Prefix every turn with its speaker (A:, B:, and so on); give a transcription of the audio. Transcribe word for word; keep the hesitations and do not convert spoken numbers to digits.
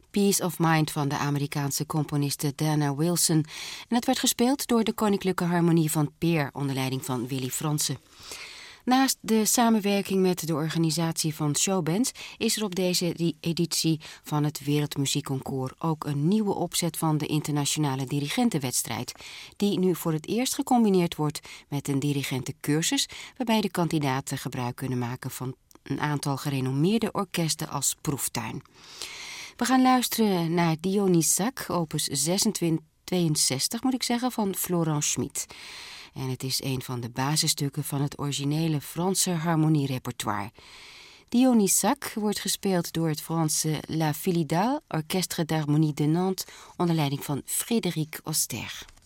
A: Peace of Mind van de Amerikaanse componiste Dana Wilson. En het werd gespeeld door de Koninklijke Harmonie van Peer onder leiding van Willy Fransen. Naast de samenwerking met de organisatie van showbands is er op deze editie van het Wereldmuziekconcours ook een nieuwe opzet van de internationale dirigentenwedstrijd, die nu voor het eerst gecombineerd wordt met een dirigentencursus, waarbij de kandidaten gebruik kunnen maken van een aantal gerenommeerde orkesten als proeftuin. We gaan luisteren naar Dionysac, opus zeshonderdtweeënzestig moet ik zeggen, van Florent Schmitt. En het is een van de basisstukken van het originele Franse harmonierepertoire. Dionysac wordt gespeeld door het Franse La Philidale, Orchestre d'Harmonie de Nantes, onder leiding van Frédéric Oster.